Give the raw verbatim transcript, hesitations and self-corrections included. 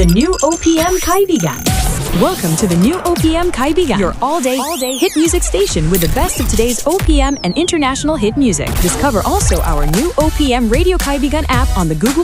The new O P M Kaibigan. Welcome to the new O P M Kaibigan, your all-day, all-day hit music station with the best of today's O P M and international hit music. Discover also our new O P M Radio Kaibigan app on the Google